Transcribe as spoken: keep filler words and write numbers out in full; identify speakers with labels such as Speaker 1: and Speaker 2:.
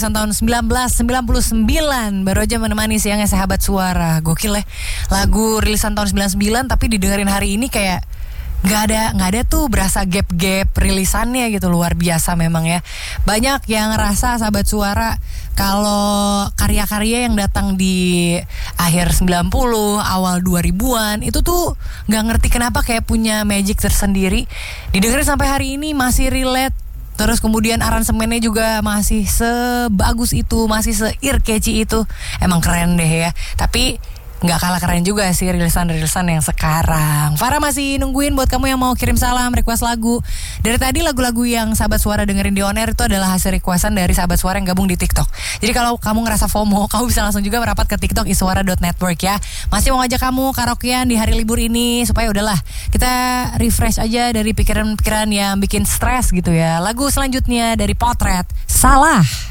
Speaker 1: Tahun sembilan belas sembilan puluh sembilan baru aja menemani siangnya Sahabat Suara. Gokil ya, lagu rilisan tahun sembilan puluh sembilan tapi didengerin hari ini kayak nggak ada nggak ada tuh berasa gap-gap rilisannya gitu. Luar biasa memang ya. Banyak yang ngerasa Sahabat Suara kalau karya-karya yang datang di akhir sembilan puluh awal dua ribuan itu tuh nggak ngerti kenapa kayak punya magic tersendiri. Didengerin sampai hari ini masih relate. Terus kemudian aransemennya juga masih sebagus itu, masih se-ear-catchy itu. Emang keren deh ya. Tapi nggak kalah keren juga sih rilisan-rilisan yang sekarang. Farah masih nungguin buat kamu yang mau kirim salam, request lagu. Dari tadi lagu-lagu yang Sahabat Suara dengerin di On Air itu adalah hasil requestan dari Sahabat Suara yang gabung di TikTok. Jadi kalau kamu ngerasa FOMO, kamu bisa langsung juga merapat ke TikTok iswara dot network ya. Masih mau ngajak kamu karaokean di hari libur ini supaya udahlah kita refresh aja dari pikiran-pikiran yang bikin stres gitu ya. Lagu selanjutnya dari Potret, Salah.